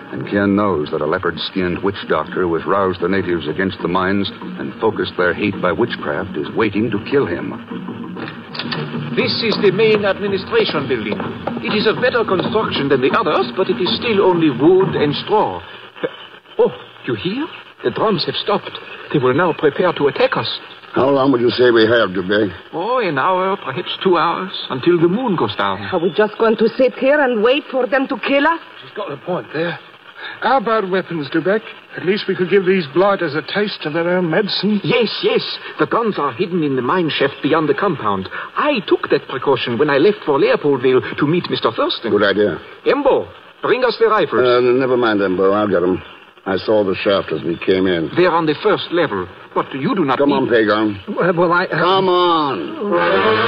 And Ken knows that a leopard-skinned witch doctor who has roused the natives against the mines and focused their hate by witchcraft is waiting to kill him. This is the main administration building. It is of better construction than the others, but it is still only wood and straw. Oh, you hear? The drums have stopped. They will now prepare to attack us. How long would you say we have, Dubé? Oh, an hour, perhaps 2 hours, until the moon goes down. Are we just going to sit here and wait for them to kill us? She's got a point there. How about weapons, Dubeck? At least we could give these blighters a taste of their own medicine. Yes. The guns are hidden in the mine shaft beyond the compound. I took that precaution when I left for Leopoldville to meet Mr. Thurston. Good idea. Embo, bring us the rifles. Never mind, Embo. I'll get them. I saw the shaft as we came in. They're on the first level. But you do not Come on, Pagon. Well, Come on.